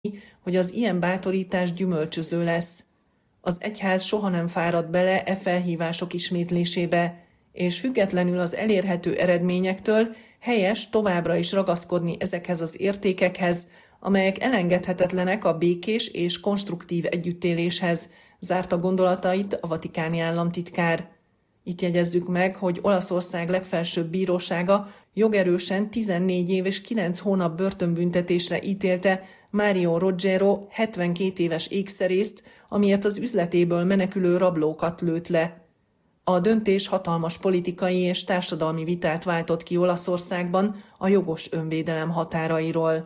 hogy az ilyen bátorítás gyümölcsöző lesz. Az egyház soha nem fárad bele e felhívások ismétlésébe, és függetlenül az elérhető eredményektől helyes továbbra is ragaszkodni ezekhez az értékekhez, amelyek elengedhetetlenek a békés és konstruktív együttéléshez, zárta gondolatait a vatikáni államtitkár. Itt jegyezzük meg, hogy Olaszország legfelsőbb bírósága jogerősen 14 év és 9 hónap börtönbüntetésre ítélte Mario Rogero 72 éves ékszerészt, amiért az üzletéből menekülő rablókat lőtt le. A döntés hatalmas politikai és társadalmi vitát váltott ki Olaszországban a jogos önvédelem határairól.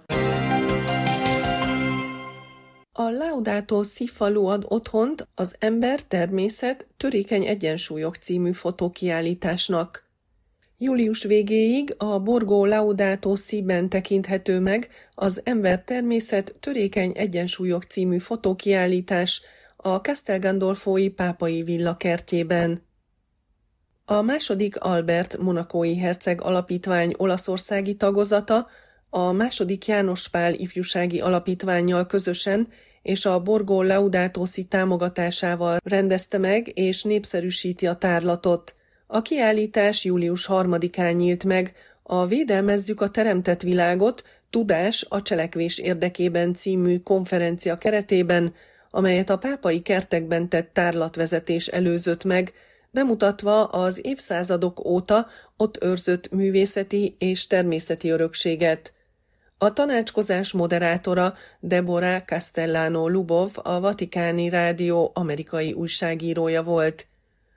A Laudato Si falu ad otthont az Ember-természet törékeny egyensúlyok című fotókiállításnak. Július végéig a Borgo Laudato Si-ben tekinthető meg az Ember-természet törékeny egyensúlyok című fotókiállítás a Castel Gandolfoi pápai villa kertjében. A második Albert monacói herceg alapítvány olaszországi tagozata a második János Pál ifjúsági alapítvánnyal közösen és a Borgo Laudato Si támogatásával rendezte meg és népszerűsíti a tárlatot. A kiállítás július 3-án nyílt meg a Védelmezzük a teremtett világot, tudás a cselekvés érdekében című konferencia keretében, amelyet a pápai kertekben tett tárlatvezetés előzött meg, bemutatva az évszázadok óta ott őrzött művészeti és természeti örökséget. A tanácskozás moderátora Deborah Castellano Lubov, a Vatikáni Rádió amerikai újságírója volt.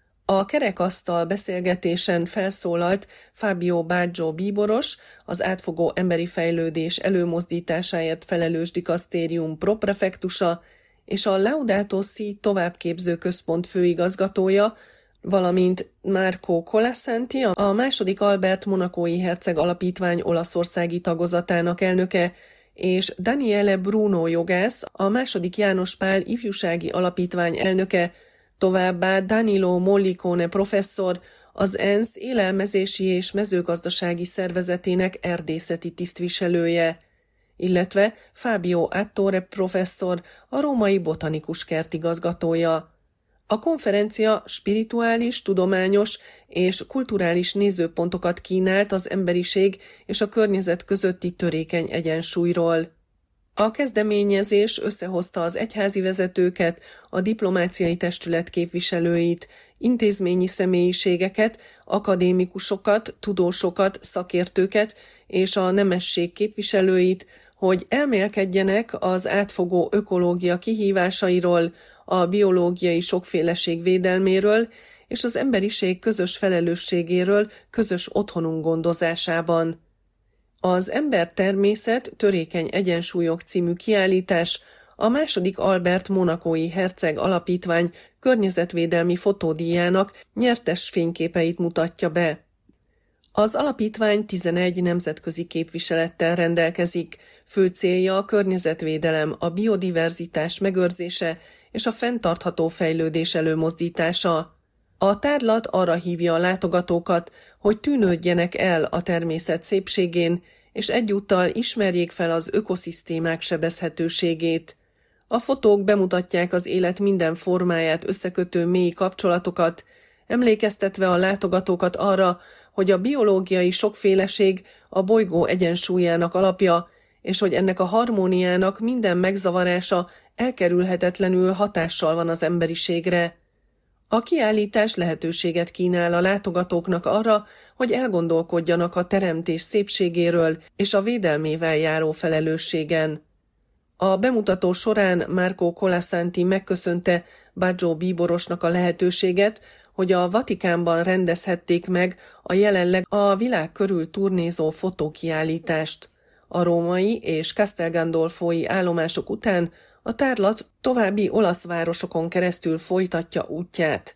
A kerekasztal beszélgetésen felszólalt Fabio Baggio bíboros, az átfogó emberi fejlődés előmozdításáért felelős dikasztérium proprefektusa és a Laudato Si továbbképző központ főigazgatója, valamint Marco Colasanti, a második Albert monacói herceg alapítvány olaszországi tagozatának elnöke, és Daniele Bruno jogász, a második János Pál ifjúsági alapítvány elnöke, továbbá Danilo Mollicone professzor, az ENSZ élelmezési és mezőgazdasági szervezetének erdészeti tisztviselője, illetve Fabio Attore professzor, a római botanikus kert igazgatója. A konferencia spirituális, tudományos és kulturális nézőpontokat kínált az emberiség és a környezet közötti törékeny egyensúlyról. A kezdeményezés összehozta az egyházi vezetőket, a diplomáciai testület képviselőit, intézményi személyiségeket, akadémikusokat, tudósokat, szakértőket és a nemesség képviselőit, hogy elmélkedjenek az átfogó ökológia kihívásairól, a biológiai sokféleség védelméről és az emberiség közös felelősségéről közös otthonunk gondozásában. Az Ember-természet törékeny egyensúlyok című kiállítás a második Albert monacói herceg alapítvány környezetvédelmi fotódíjának nyertes fényképeit mutatja be. Az alapítvány 11 nemzetközi képviselettel rendelkezik, fő célja a környezetvédelem, a biodiverzitás megőrzése és a fenntartható fejlődés előmozdítása. A tárlat arra hívja a látogatókat, hogy tűnődjenek el a természet szépségén, és egyúttal ismerjék fel az ökoszisztémák sebezhetőségét. A fotók bemutatják az élet minden formáját összekötő mély kapcsolatokat, emlékeztetve a látogatókat arra, hogy a biológiai sokféleség a bolygó egyensúlyának alapja, és hogy ennek a harmóniának minden megzavarása elkerülhetetlenül hatással van az emberiségre. A kiállítás lehetőséget kínál a látogatóknak arra, hogy elgondolkodjanak a teremtés szépségéről és a védelmével járó felelősségen. A bemutató során Marco Colasanti megköszönte Baggio bíborosnak a lehetőséget, hogy a Vatikánban rendezhették meg a jelenleg a világ körül turnézó fotókiállítást. A római és Castel Gandolfoi állomások után a tárlat további olasz városokon keresztül folytatja útját.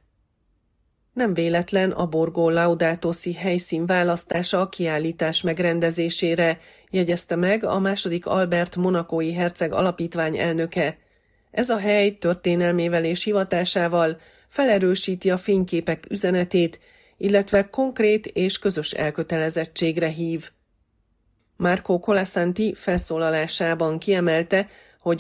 Nem véletlen a Borgo Laudato Si helyszín választása a kiállítás megrendezésére, jegyezte meg a második Albert monacói herceg alapítvány elnöke. Ez a hely történelmével és hivatásával felerősíti a fényképek üzenetét, illetve konkrét és közös elkötelezettségre hív. Marco Colasanti felszólalásában kiemelte,